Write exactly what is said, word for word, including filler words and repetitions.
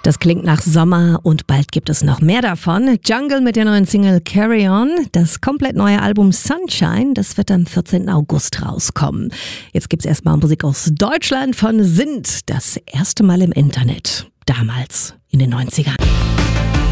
Das klingt nach Sommer und bald gibt es noch mehr davon. Jungle mit der neuen Single Carry On. Das komplett neue Album Sunshine, das wird am vierzehnten August rauskommen. Jetzt gibt's erstmal Musik aus Deutschland von Sint. Das erste Mal im Internet. Damals in den neunzigern.